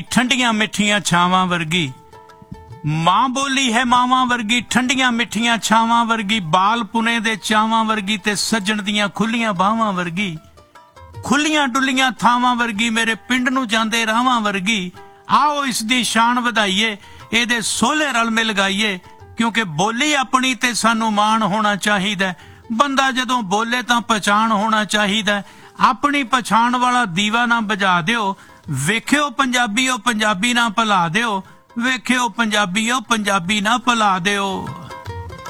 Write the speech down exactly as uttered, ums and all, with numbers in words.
ठंडियां मिठियां छावां वर्गी। मां बोली है मावां वर्गी, ठंडियां मिठियां छावां वर्गी, बाल पुने दे चावां वर्गी ते सज्जण दियां खुलियां बावां वर्गी। खुलियां डुलियां थावां वर्गी, मेरे पिंड नूं जांदे रावां वर्गी। आओ इस दी शान वधाइए, इहदे सोले रल मिल गाइए, क्योंकि बोली अपनी ते सानू माण होना चाहिदा। बंदा जदों बोले तां पहचान होना चाहिदा। अपनी पछाण वाला दीवा ना बुझा दिओ। वेखिओ पंजाबीओ पंजाबी ना भुला दिओ, वेखिओ पंजाबीओ पंजाबी ना भुला दिओ।